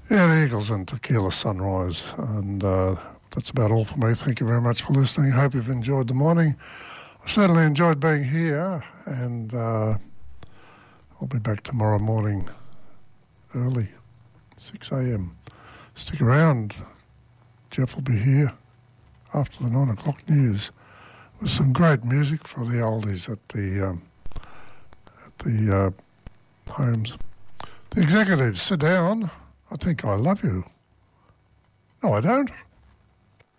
Yeah, the Eagles and Tequila Sunrise. And that's about all for me. Thank you very much for listening. Hope you've enjoyed the morning. I certainly enjoyed being here, and I'll be back tomorrow morning early, 6 a.m. Stick around. Jeff will be here after the 9 o'clock news with some great music for the oldies at the homes. The executives, sit down. I think I love you. No, I don't.